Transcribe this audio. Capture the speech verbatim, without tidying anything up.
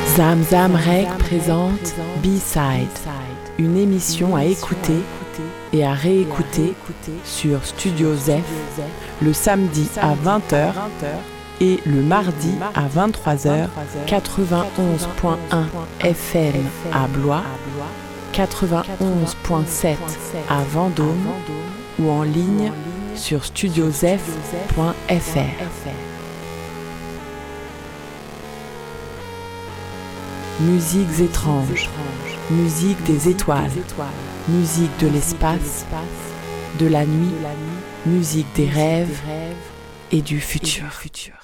Zamzam Rec présente B-Side, une émission à écouter et à réécouter sur Studio Zef le samedi à vingt heures et le mardi à vingt-trois heures, quatre-vingt-onze point un F M à Blois, quatre-vingt-onze point sept à Vendôme ou en ligne sur studiozef point f r. Musiques étranges, musique des étoiles, musique de l'espace, de la nuit, musique des rêves et du futur.